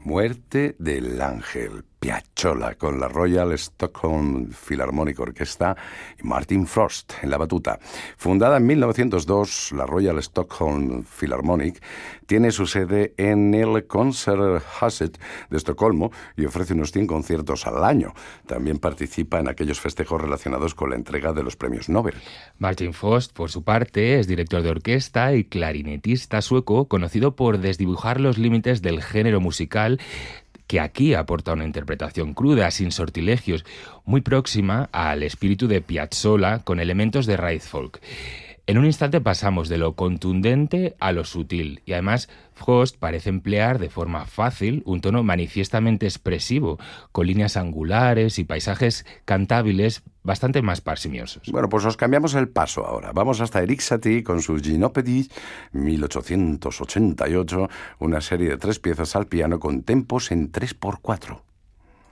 Muerte del Ángel, Piazzolla, con la Royal Stockholm Philharmonic Orchestra y Martin Frost en la batuta. Fundada en 1902, la Royal Stockholm Philharmonic tiene su sede en el Konserthuset de Estocolmo y ofrece unos 100 conciertos al año. También participa en aquellos festejos relacionados con la entrega de los premios Nobel. Martin Frost, por su parte, es director de orquesta y clarinetista sueco, conocido por desdibujar los límites del género musical, que aquí aporta una interpretación cruda, sin sortilegios, muy próxima al espíritu de Piazzolla, con elementos de raíz folk. En un instante pasamos de lo contundente a lo sutil, y además Frost parece emplear de forma fácil un tono manifiestamente expresivo, con líneas angulares y paisajes cantables bastante más parsimiosos. Bueno, pues os cambiamos el paso ahora. Vamos hasta Erik Satie con su Gymnopédie 1888, una serie de 3 piezas al piano con tempos en 3x4.